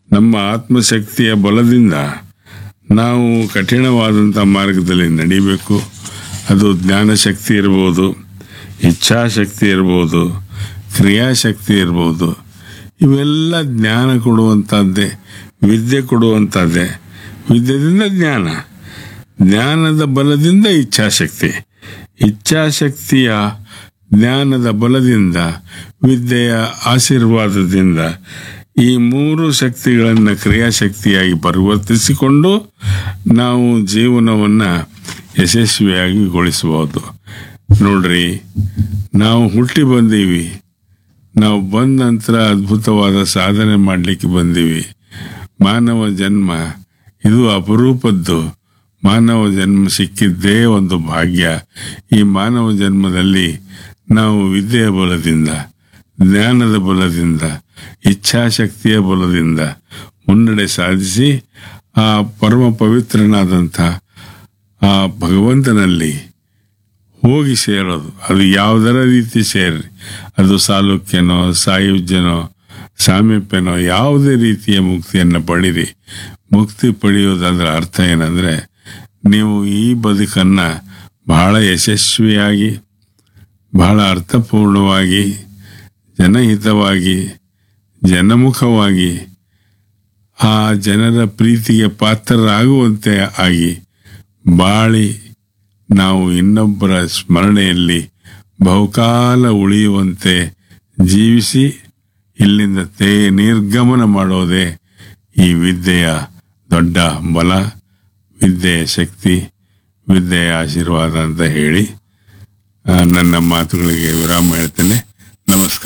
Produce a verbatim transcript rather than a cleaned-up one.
ನಮ್ಮ ಆತ್ಮಶಕ್ತಿಯ ಬಲದಿಂದ ನಾವು ಕಠಿಣವಾದಂಥ ಮಾರ್ಗದಲ್ಲಿ ನಡಿಬೇಕು. ಅದು ಜ್ಞಾನಶಕ್ತಿ ಇರ್ಬೋದು, ಇಚ್ಛಾಶಕ್ತಿ ಇರ್ಬೋದು, ಕ್ರಿಯಾಶಕ್ತಿ ಇರ್ಬೋದು. ಇವೆಲ್ಲ ಜ್ಞಾನ ಕೊಡುವಂಥದ್ದೇ, ವಿದ್ಯೆ ಕೊಡುವಂಥದ್ದೇ. ವಿದ್ಯೆಯಿಂದ ಜ್ಞಾನ, ಜ್ಞಾನದ ಬಲದಿಂದ ಇಚ್ಛಾಶಕ್ತಿ, ಇಚ್ಛಾಶಕ್ತಿಯ ಜ್ಞಾನದ ಬಲದಿಂದ ವಿದ್ಯೆಯ ಆಶೀರ್ವಾದದಿಂದ ಈ ಮೂರು ಶಕ್ತಿಗಳನ್ನು ಕ್ರಿಯಾಶಕ್ತಿಯಾಗಿ ಪರಿವರ್ತಿಸಿಕೊಂಡು ನಾವು ಜೀವನವನ್ನು ಯಶಸ್ವಿಯಾಗಿ ಗೊಳಿಸಬಹುದು. ನೋಡ್ರಿ, ನಾವು ಹುಟ್ಟಿ ಬಂದೀವಿ, ನಾವು ಬಂದ ನಂತರ ಅದ್ಭುತವಾದ ಸಾಧನೆ ಮಾಡಲಿಕ್ಕೆ ಬಂದೀವಿ. ಮಾನವ ಜನ್ಮ ಇದು ಅಪರೂಪದ್ದು. ಮಾನವ ಜನ್ಮ ಸಿಕ್ಕಿದ್ದೇ ಒಂದು ಭಾಗ್ಯ. ಈ ಮಾನವ ಜನ್ಮದಲ್ಲಿ ನಾವು ವಿದ್ಯೆಯ ಬಲದಿಂದ, ಜ್ಞಾನದ ಬಲದಿಂದ, ಇಚ್ಛಾಶಕ್ತಿಯ ಬಲದಿಂದ ಮುನ್ನಡೆ ಸಾಧಿಸಿ ಆ ಪರಮ ಪವಿತ್ರನಾದಂಥ ಆ ಭಗವಂತನಲ್ಲಿ ಹೋಗಿ ಸೇರೋದು. ಅದು ಯಾವುದರ ರೀತಿ ಸೇರಿ, ಅದು ಸಾಲುಕ್ಯನೋ, ಸಾಯುಜ್ಯನೋ, ಸಾಮೀಪ್ಯನೋ, ಯಾವುದೇ ರೀತಿಯ ಮುಕ್ತಿಯನ್ನು ಪಡೀರಿ. ಮುಕ್ತಿ ಪಡೆಯೋದರ ಅರ್ಥ ಏನಂದರೆ, ನೀವು ಈ ಬದುಕನ್ನು ಬಹಳ ಯಶಸ್ವಿಯಾಗಿ, ಬಹಳ ಅರ್ಥಪೂರ್ಣವಾಗಿ, ಜನಹಿತವಾಗಿ, ಜನಮುಖವಾಗಿ, ಆ ಜನರ ಪ್ರೀತಿಗೆ ಪಾತ್ರರಾಗುವಂತೆ ಆಗಿ ಬಾಳಿ ನಾವು ಇನ್ನೊಬ್ಬರ ಸ್ಮರಣೆಯಲ್ಲಿ ಬಹುಕಾಲ ಉಳಿಯುವಂತೆ ಜೀವಿಸಿ ಇಲ್ಲಿಂದ ತೇ ನಿರ್ಗಮನ ಮಾಡೋದೇ ಈ ವಿದ್ಯೆಯ ದೊಡ್ಡ ಬಲ, ವಿದ್ಯೆಯ ಶಕ್ತಿ, ವಿದ್ಯೆಯ ಆಶೀರ್ವಾದ ಅಂತ ಹೇಳಿ ನನ್ನ ಮಾತುಗಳಿಗೆ ವಿರಾಮ ಹೇಳ್ತೇನೆ. ನಮಸ್ಕಾರ.